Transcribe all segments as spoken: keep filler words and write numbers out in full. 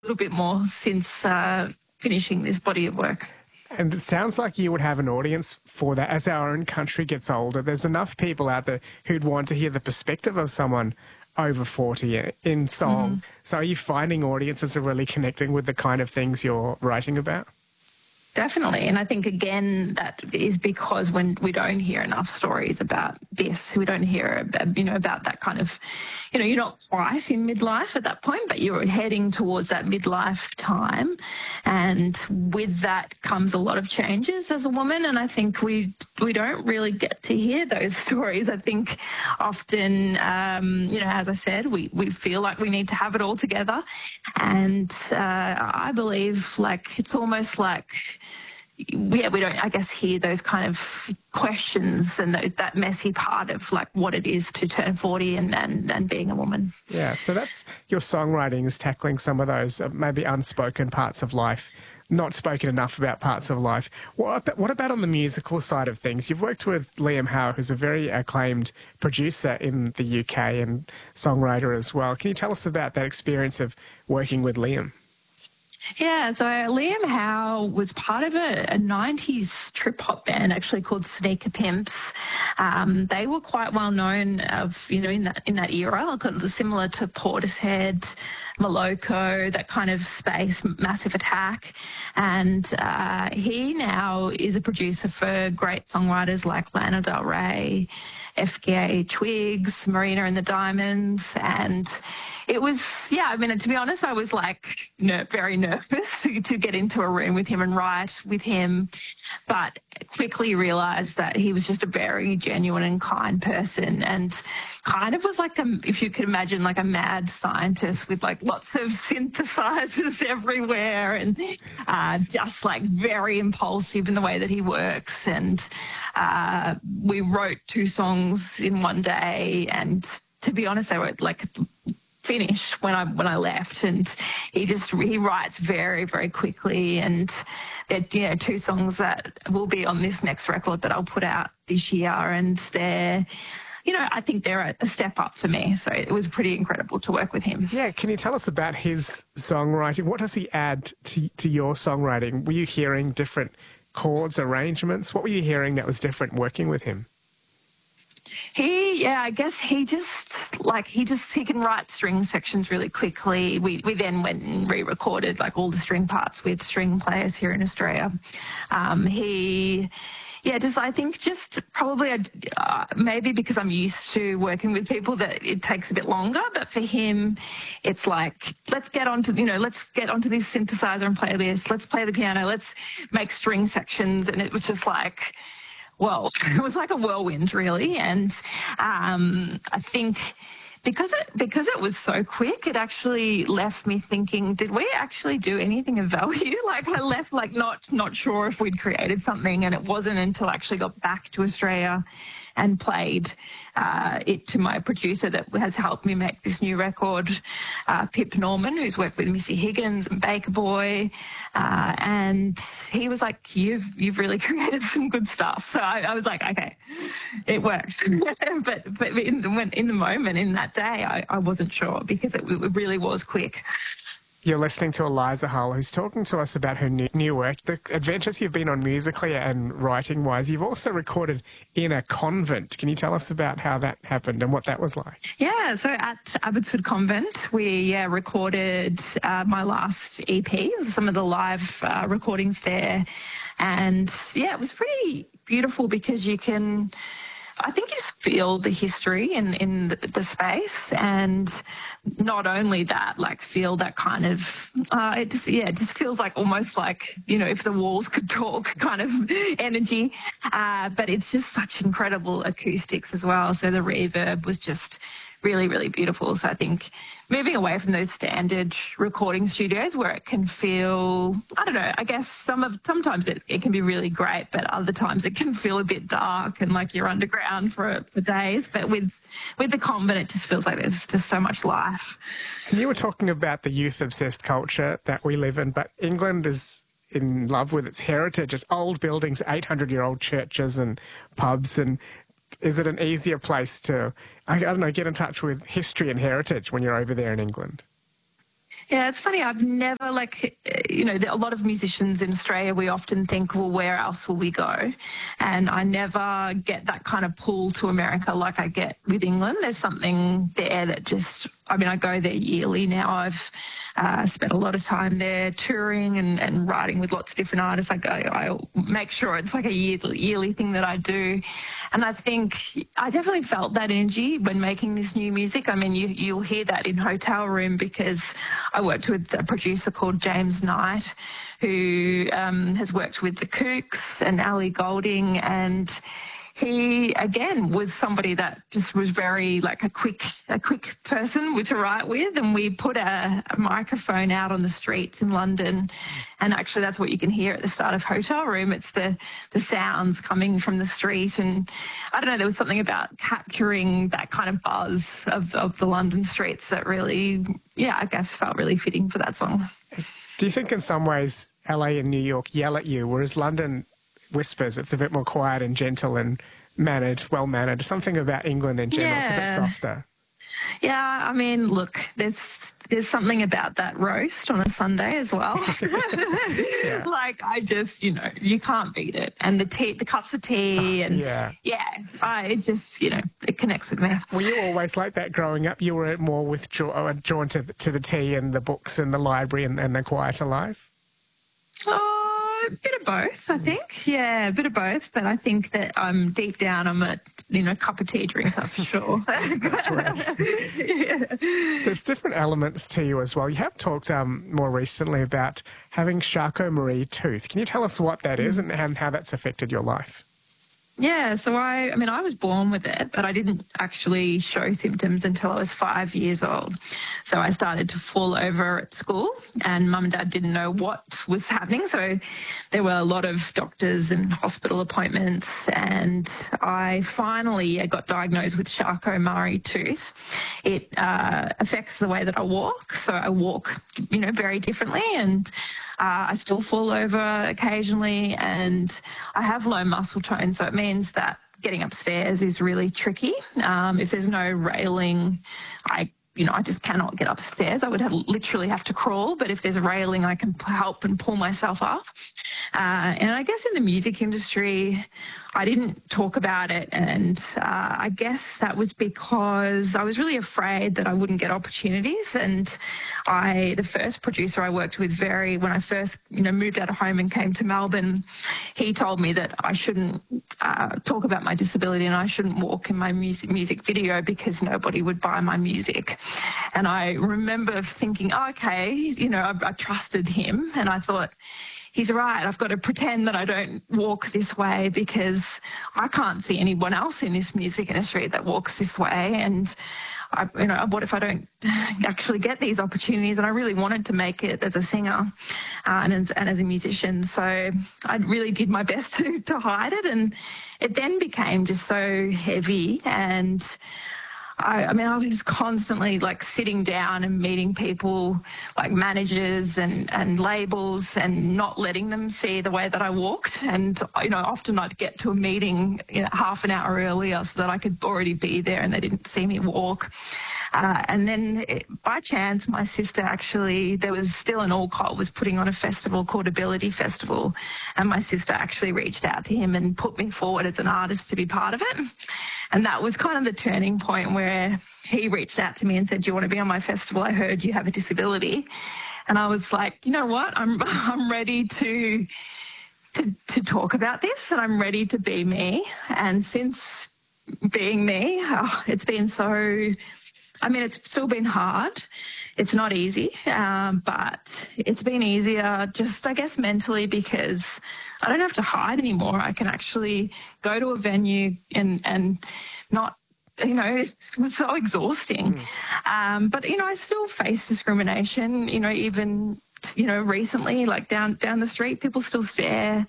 little bit more since uh, finishing this body of work. And it sounds like you would have an audience for that. As our own country gets older, there's enough people out there who'd want to hear the perspective of someone over forty in song. Mm-hmm. So are you finding audiences are really connecting with the kind of things you're writing about? Definitely. And I think, again, that is because when we don't hear enough stories about this, we don't hear, you know, about that kind of, you know, you're not quite in midlife at that point, but you're heading towards that midlife time. And with that comes a lot of changes as a woman. And I think we we don't really get to hear those stories. I think often, um, you know, as I said, we, we feel like we need to have it all together. And uh, I believe, like, it's almost like, yeah, we don't, I guess, hear those kind of questions and those, that messy part of like what it is to turn forty and, and, and being a woman. Yeah, so that's your songwriting is tackling some of those uh, maybe unspoken parts of life, not spoken enough about parts of life. What about, what about on the musical side of things? You've worked with Liam Howe, who's a very acclaimed producer in the U K and songwriter as well. Can you tell us about that experience of working with Liam? Yeah, so Liam Howe was part of a, a nineties trip-hop band actually called Sneaker Pimps. Um, they were quite well known of, you know, in that in that era, similar to Portishead, Moloko, that kind of space, Massive Attack. And uh, he now is a producer for great songwriters like Lana Del Rey, F K A Twigs, Marina and the Diamonds. And it was, yeah, I mean, to be honest, I was like ner- very nervous to, to get into a room with him and write with him, but quickly realised that he was just a very genuine and kind person, and kind of was like, a, if you could imagine, like a mad scientist with like lots of synthesizers everywhere, and uh, just like very impulsive in the way that he works. And uh, we wrote two songs in one day, and to be honest, they were like finished when I when I left, and he just he writes very very quickly, and they're, you know, two songs that will be on this next record that I'll put out this year, and they're, you know, I think they're a step up for me, so it was pretty incredible to work with him. Yeah, can you tell us about his songwriting? What does he add to to your songwriting? Were you hearing different chords, arrangements? What were you hearing that was different working with him? He, yeah, I guess he just, like, he just, he can write string sections really quickly. We we then went and re-recorded, like, all the string parts with string players here in Australia. Um, he, yeah, just, I think just probably, uh, maybe because I'm used to working with people that it takes a bit longer, but for him, it's like, let's get onto, you know, let's get onto this synthesizer and play this. Let's play the piano. Let's make string sections. And it was just like, well, it was like a whirlwind, really. And um, I think because it because it was so quick, it actually left me thinking, did we actually do anything of value? Like, I left like not not sure if we'd created something, and it wasn't until I actually got back to Australia and played uh, it to my producer that has helped me make this new record, uh, Pip Norman, who's worked with Missy Higgins and Baker Boy, uh, and he was like, "You've you've really created some good stuff." So I, I was like, "Okay, it works." but but in the, when, in the moment, in that day, I, I wasn't sure because it, it really was quick. You're listening to Eliza Hull, who's talking to us about her new, new work, the adventures you've been on musically and writing-wise. You've also recorded in a convent. Can you tell us about how that happened and what that was like? Yeah, so at Abbotsford Convent, we yeah, recorded uh, my last E P, some of the live uh, recordings there. And, yeah, it was pretty beautiful because you can, I think, you just feel the history in, in the, the space, and not only that, like, feel that kind of, uh, it just, yeah, it just feels like almost like, you know, if the walls could talk kind of energy, uh, but it's just such incredible acoustics as well. So the reverb was just really, really beautiful. So I think moving away from those standard recording studios where it can feel, I don't know, I guess some of sometimes it, it can be really great, but other times it can feel a bit dark and like you're underground for, for days. But with with the convent, it just feels like there's just so much life. And you were talking about the youth-obsessed culture that we live in, but England is in love with its heritage, its old buildings, eight hundred year old churches and pubs. And is it an easier place to, I don't know, get in touch with history and heritage when you're over there in England? Yeah, it's funny. I've never, like, you know, a lot of musicians in Australia, we often think, well, where else will we go? And I never get that kind of pull to America like I get with England. There's something there that just, I mean, I go there yearly now. I've uh, spent a lot of time there touring and, and writing with lots of different artists. I go, I make sure it's like a year, yearly thing that I do. And I think I definitely felt that energy when making this new music. I mean, you, you'll hear that in Hotel Room because I worked with a producer called James Knight, who um, has worked with the Kooks and Ali Golding, and he again was somebody that just was very like a quick a quick person to write with, and we put a, a microphone out on the streets in London, and actually that's what you can hear at the start of Hotel Room. It's the the sounds coming from the street, and I don't know, there was something about capturing that kind of buzz of, of the London streets that really, yeah, I guess felt really fitting for that song. Do you think in some ways L A and New York yell at you, whereas London whispers? It's a bit more quiet and gentle and mannered, well-mannered. Something about England in general, yeah. It's a bit softer. Yeah, I mean, look, there's there's something about that roast on a Sunday as well. Yeah. Like, I just, you know, you can't beat it. And the tea, the cups of tea, and yeah, yeah, I, it just, you know, it connects with me. Were you always like that growing up? You were more with drawn to, to the tea and the books and the library and, and the quieter life? Oh, a bit of both, I think. Yeah, a bit of both. But I think that I'm deep down, I'm a, you know, cup of tea drinker for sure. That's right. Yeah. There's different elements to you as well. You have talked um, more recently about having Charcot-Marie tooth. Can you tell us what that is and, and how that's affected your life? Yeah, so I, I mean, I was born with it, but I didn't actually show symptoms until I was five years old. So I started to fall over at school, and mum and dad didn't know what was happening. So there were a lot of doctors and hospital appointments, and I finally got diagnosed with Charcot-Marie tooth. It uh, affects the way that I walk. So I walk, you know, very differently, and Uh, I still fall over occasionally, and I have low muscle tone, so it means that getting upstairs is really tricky. Um, if there's no railing, I you know, I just cannot get upstairs. I would have, literally have to crawl, but if there's a railing, I can help and pull myself up. Uh, and I guess in the music industry, I didn't talk about it, and uh, I guess that was because I was really afraid that I wouldn't get opportunities. And I, the first producer I worked with, very when I first, you know, moved out of home and came to Melbourne, he told me that I shouldn't uh, talk about my disability and I shouldn't walk in my music music video because nobody would buy my music. And I remember thinking, oh, okay, you know, I, I trusted him, and I thought, he's right, I've got to pretend that I don't walk this way because I can't see anyone else in this music industry that walks this way. And, I, you know, what if I don't actually get these opportunities? And I really wanted to make it as a singer uh, and, as, and as a musician. So I really did my best to, to hide it. And it then became just so heavy, and I, I mean, I was constantly like sitting down and meeting people like managers and, and labels and not letting them see the way that I walked. And, you know, often I'd get to a meeting, you know, half an hour earlier so that I could already be there and they didn't see me walk. Uh, and then it, by chance, my sister actually, there was still an Allcott was putting on a festival called Ability Festival. And my sister actually reached out to him and put me forward as an artist to be part of it. And that was kind of the turning point where he reached out to me and said, do you want to be on my festival? I heard you have a disability. And I was like, you know what? I'm I'm ready to, to, to talk about this, and I'm ready to be me. And since being me, oh, it's been so... I mean, it's still been hard. It's not easy, um, but it's been easier just, I guess, mentally, because I don't have to hide anymore. I can actually go to a venue and, and not, you know, it's, it's so exhausting. Mm. Um, but, you know, I still face discrimination, you know, even, you know, recently, like down, down the street, people still stare.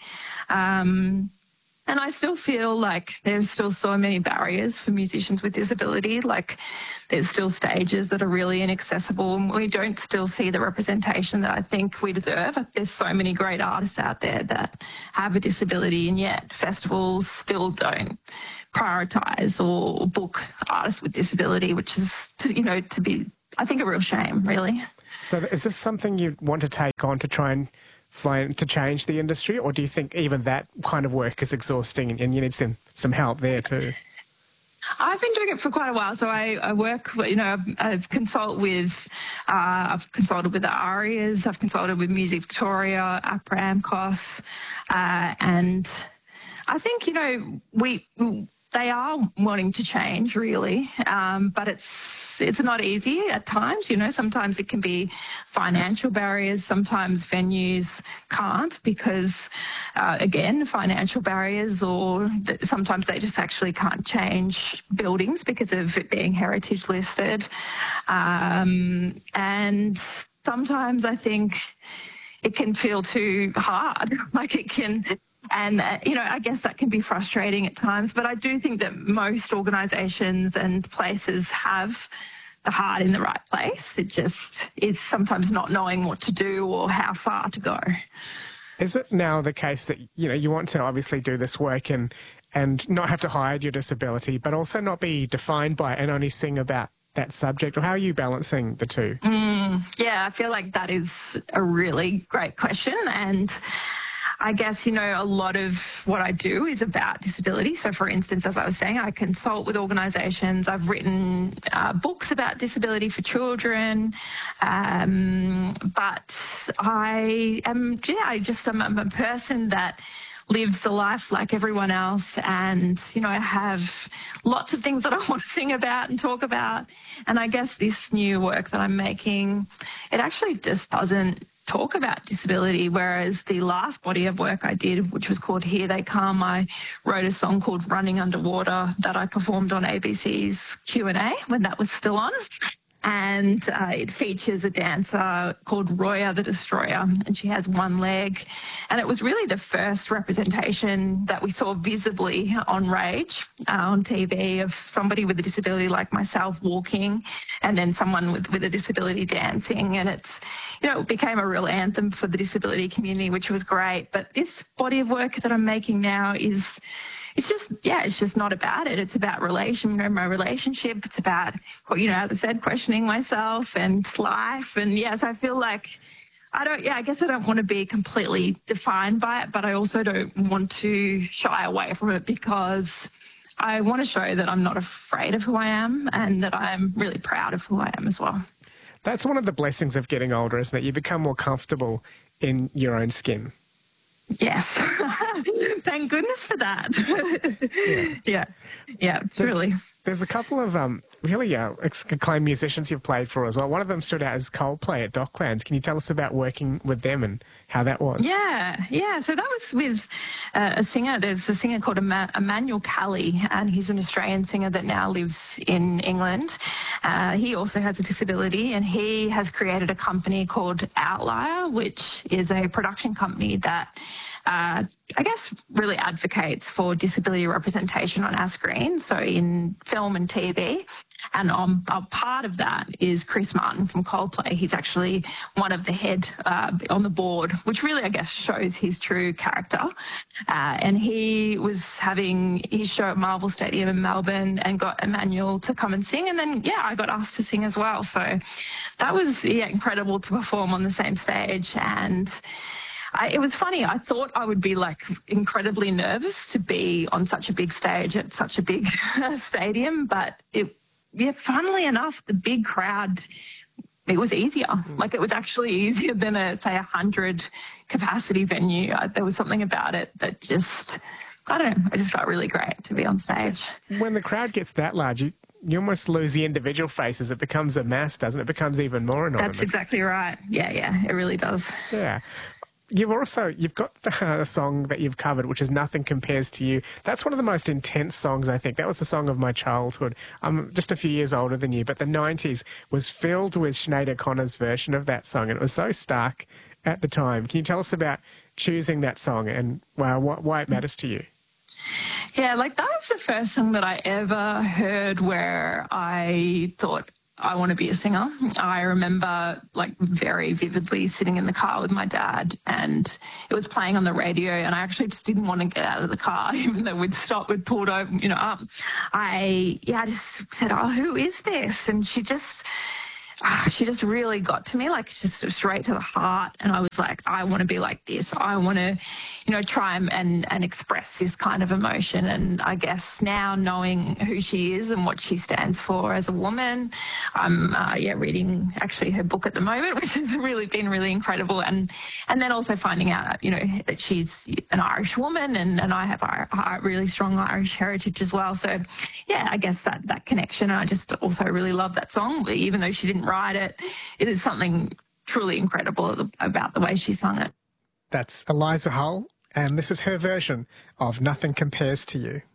Um, And I still feel like there's still so many barriers for musicians with disability. Like there's still stages that are really inaccessible, and we don't still see the representation that I think we deserve. There's so many great artists out there that have a disability, and yet festivals still don't prioritise or book artists with disability, which is, to, you know, to be, I think, a real shame, really. So is this something you want to take on to try and find to change the industry, or do you think even that kind of work is exhausting and you need some, some help there too? I've been doing it for quite a while. So I, I work, you know, I've, I've consult with, uh, I've consulted with the ARIAs, I've consulted with Music Victoria, APRA, AMCOS, uh, and I think, you know, we they are wanting to change, really, um, but it's it's not easy at times. You know, sometimes it can be financial barriers. Sometimes venues can't because, uh, again, financial barriers, or th- sometimes they just actually can't change buildings because of it being heritage listed. Um, and sometimes I think it can feel too hard, like it can... And, uh, you know, I guess that can be frustrating at times, but I do think that most organisations and places have the heart in the right place. It just is sometimes not knowing what to do or how far to go. Is it now the case that, you know, you want to obviously do this work and, and not have to hide your disability, but also not be defined by it and only sing about that subject? Or how are you balancing the two? Mm, yeah, I feel like that is a really great question. And I guess, you know, a lot of what I do is about disability. So, for instance, as I was saying, I consult with organisations. I've written uh, books about disability for children. Um, but I am, yeah, I just am I'm a person that lives the life like everyone else, and, you know, I have lots of things that I want to sing about and talk about. And I guess this new work that I'm making, it actually just doesn't talk about disability, whereas the last body of work I did, which was called Here They Come, I wrote a song called Running Underwater that I performed on A B C's Q and A when that was still on. And uh, it features a dancer called Roya the Destroyer, and she has one leg. And it was really the first representation that we saw visibly on Rage, uh, on T V, of somebody with a disability like myself walking, and then someone with, with a disability dancing. And it's, you know, it became a real anthem for the disability community, which was great. But this body of work that I'm making now is... It's just, yeah, it's just not about it. It's about relation, you know, my relationship. It's about, you know, as I said, questioning myself and life. And yes, I feel like I don't, yeah, I guess I don't want to be completely defined by it, but I also don't want to shy away from it because I want to show that I'm not afraid of who I am and that I'm really proud of who I am as well. That's one of the blessings of getting older, isn't it? You become more comfortable in your own skin. Yes. Thank goodness for that. yeah. Yeah. Yeah, there's, truly. There's a couple of um, really uh, acclaimed musicians you've played for as well. One of them stood out as Coldplay at Docklands. Can you tell us about working with them and how that was? Yeah, yeah. So that was with uh, a singer. There's a singer called Em- Emmanuel Calley, and he's an Australian singer that now lives in England. Uh, he also has a disability, and he has created a company called Outlier, which is a production company that uh, I guess really advocates for disability representation on our screen, so in film and T V. And um, a part of that is Chris Martin from Coldplay. He's actually one of the head uh, on the board, which really, I guess, shows his true character. Uh, and he was having his show at Marvel Stadium in Melbourne and got Emmanuel to come and sing. And then, yeah, I got asked to sing as well. So that was, yeah, incredible to perform on the same stage. And I, it was funny. I thought I would be like incredibly nervous to be on such a big stage at such a big stadium, but it, yeah, funnily enough, the big crowd, it was easier. Like it was actually easier than a, say, a hundred capacity venue. I, there was something about it that just, I don't know, I just felt really great to be on stage. When the crowd gets that large, you, you almost lose the individual faces. It becomes a mass, doesn't it? It becomes even more anonymous. That's exactly right. Yeah, yeah, it really does. Yeah. You've also, you've got the, a song that you've covered, which is Nothing Compares to You. That's one of the most intense songs, I think. That was the song of my childhood. I'm just a few years older than you, but the nineties was filled with Sinead O'Connor's version of that song, and it was so stark at the time. Can you tell us about choosing that song and well, why it matters to you? Yeah, like that was the first song that I ever heard where I thought, I want to be a singer. I remember like very vividly sitting in the car with my dad and it was playing on the radio and I actually just didn't want to get out of the car even though we'd stopped, we'd pulled over, you know, up. I, yeah, I just said, oh, who is this? And she just, ah, she just really got to me, like just straight to the heart. And I was like, I want to be like this. I want to, you know, try and, and, and express this kind of emotion. And I guess now knowing who she is and what she stands for as a woman, I'm, uh, yeah, reading actually her book at the moment, which has really been really incredible. And, and then also finding out, you know, that she's an Irish woman and, and I have a, a really strong Irish heritage as well. So yeah, I guess that, that connection. And I just also really love that song, even though she didn't write it. It is something truly incredible about the way she sung it. That's Eliza Hull, and this is her version of Nothing Compares to You.